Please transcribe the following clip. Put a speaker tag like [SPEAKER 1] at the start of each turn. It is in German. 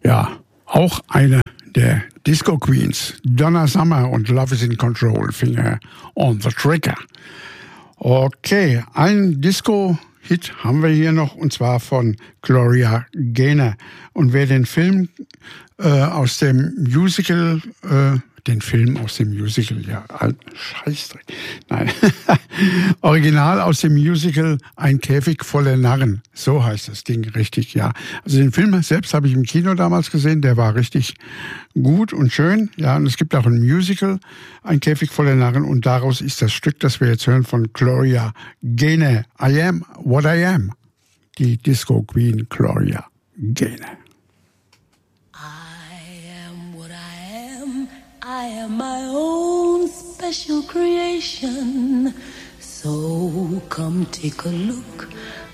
[SPEAKER 1] Ja, auch eine der Disco Queens, Donna Summer und Love is in Control, Finger on the Trigger. Okay, ein Disco-Hit haben wir hier noch, und zwar von Gloria Gaynor. Und wer den Film aus dem Musical, ja, Scheißdreck, nein, Original aus dem Musical Ein Käfig voller Narren, so heißt das Ding richtig, ja. Also den Film selbst habe ich im Kino damals gesehen, der war richtig gut und schön, ja, und es gibt auch ein Musical, Ein Käfig voller Narren, und daraus ist das Stück, das wir jetzt hören, von Gloria Gaynor, I Am What I Am, die Disco Queen Gloria Gaynor.
[SPEAKER 2] I am my own special creation. So come take a look